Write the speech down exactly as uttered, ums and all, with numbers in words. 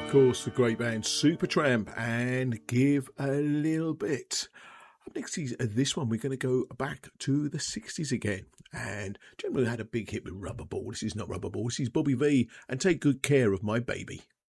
course, the great band Supertramp and Give a Little Bit. Up next is this one. We're going to go back to the sixties again. And generally had a big hit with Rubberball. This is not Rubberball. This is Bobby Vee and Take Good Care of My Baby.